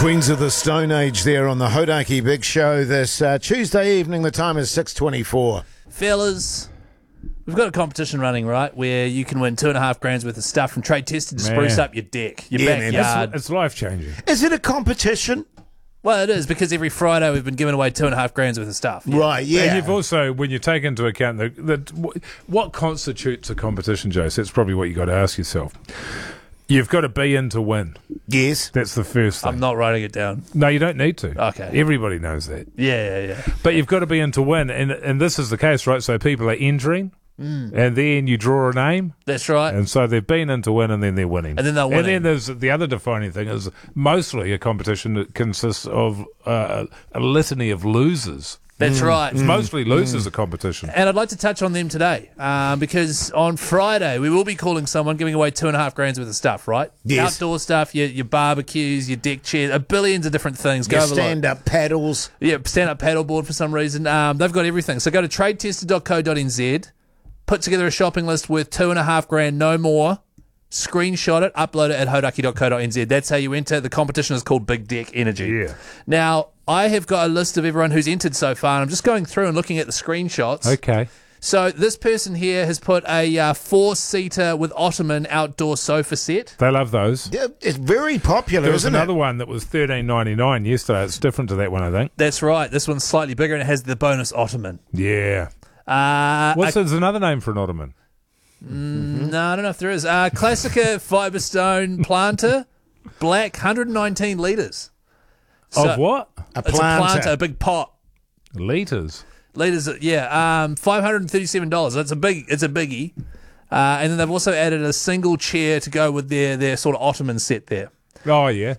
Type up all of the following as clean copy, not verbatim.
Queens of the Stone Age there on the Hodaki Big Show this Tuesday evening. The time is 6:24. Fellas, we've got a competition running, right, where you can win $2.5 worth of stuff from Trade Tested to spruce up your deck, your backyard. It's life-changing. Is it a competition? Well, it is, because every Friday we've been giving away $2.5 worth of stuff. Right, yeah. And you've also, when you take into account what constitutes a competition, Jose, that's probably what you got to ask yourself. You've got to be in to win. Yes. That's the first thing. I'm not writing it down. No, you don't need to. Okay. Everybody knows that. Yeah. But you've got to be in to win, and this is the case, right? So people are entering, and then you draw a name. That's right. And so they've been in to win, and then they're winning. And then they're winning. And then there's the other defining thing is mostly a competition that consists of a litany of losers. That's right. It's mostly losers, a competition. And I'd like to touch on them today, because on Friday we will be calling someone, giving away $2.5 worth of stuff, right? Yes. Outdoor stuff, your barbecues, your deck chairs, billions of different things. Your Go over stand-up paddles. Yeah, stand-up paddleboard for some reason. They've got everything. So go to tradetested.co.nz, put together a shopping list worth $2.5, no more, screenshot it, upload it at hodaki.co.nz. That's how you enter. The competition is called Big Deck Energy. Yeah. Now, I have got a list of everyone who's entered so far, and I'm just going through and looking at the screenshots. Okay. So this person here has put a four-seater with ottoman outdoor sofa set. They love those. Yeah, it's very popular, There was isn't another it? one that was $13.99 yesterday. It's different to that one, I think. That's right. This one's slightly bigger, and it has the bonus ottoman. Yeah. There's another name for an ottoman? No, I don't know if there is. Classica Fiberstone planter, black, 119 litres. Of what? It's a planter, a big pot. Litres. Litres, yeah. $537. It's a biggie. And then they've also added a single chair to go with their sort of ottoman set there. Oh, yeah.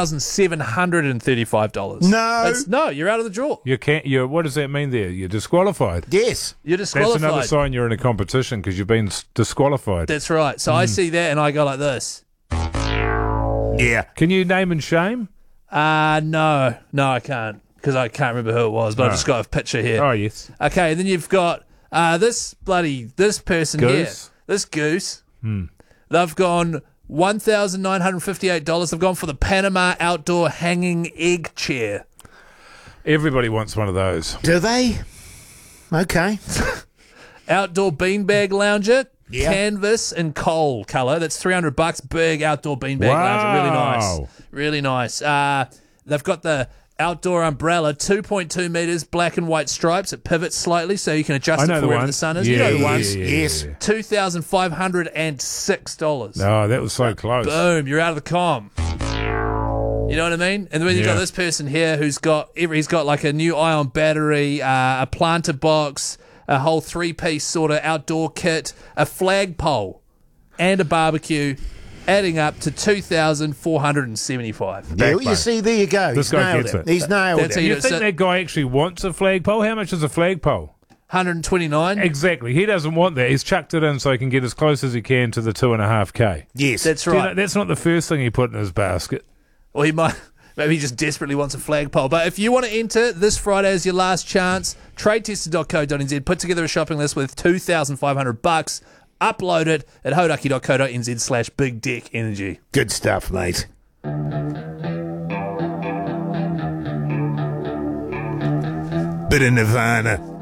$2,735. No. You're out of the draw. What does that mean there? You're disqualified. Yes. You're disqualified. That's another sign you're in a competition because you've been disqualified. That's right. So I see that and I go like this. Yeah. Can you name and shame? No, I can't, because I can't remember who it was, but I've just got a picture here. Oh, yes. Okay, then you've got this person Goose. here. This goose. They've gone $1,958. They've gone for the Panama outdoor hanging egg chair. Everybody wants one of those. Do they? Okay. Outdoor beanbag lounger. Yeah. Canvas and coal colour. That's $300. Big outdoor beanbag lounger. Really nice. They've got the outdoor umbrella, 2.2 metres, black and white stripes. It pivots slightly so you can adjust it for wherever the sun is. Yeah, you know the ones. Yes. $2,506. Oh, that was so close. Boom, you're out of the com. You know what I mean? And then you've got this person here he's got like a new ion battery, a planter box, a whole three-piece sort of outdoor kit, a flagpole, and a barbecue, adding up to $2,475. Yeah, well, you see, there you go. This He's guy nailed gets it. He's nailed That's it. how You think that guy actually wants a flagpole? How much is a flagpole? $129. Exactly. He doesn't want that. He's chucked it in so he can get as close as he can to the $2.5K. Yes. That's Do you know, right. that's not the first thing he put in his basket. Or he might. Maybe he just desperately wants a flagpole. But if you want to enter, this Friday is your last chance. Tradetested.co.nz. Put together a shopping list with $2,500. Upload it at hodaki.co.nz/Big Deck Energy. Good stuff, mate. Bit of Nirvana.